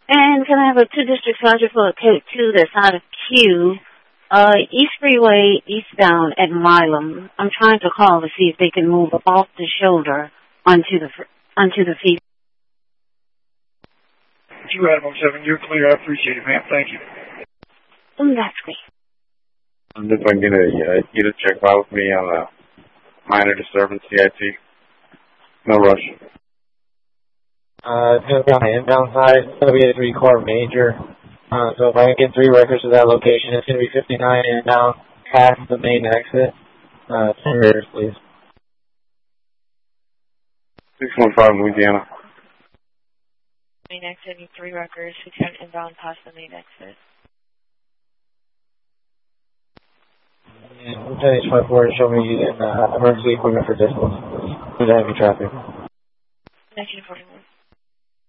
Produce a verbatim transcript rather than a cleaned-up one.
And can I have a two district sergeant for a code two that's out of Q, uh, East Freeway, eastbound at Milam. I'm trying to call to see if they can move off the shoulder onto the onto the feet. Two Admiral seven, you're clear. I appreciate it, ma'am. Thank you. Mm, that's great. I'm just going to get a, uh, you to check out with me on a minor disturbance, C I T. No rush. Uh, it's going to be on the inbound side. It's going to be a three-core major. Uh, so if I can get three records to that location, it's going to be fifty-nine inbound, past the main exit. Uh, ten records, please. six one five, Louisiana. Main exit, need three records, sixty-nine inbound, past the main exit. And Lieutenant H five four to show me using uh, emergency equipment for distance. There's heavy traffic. nineteen forty-one.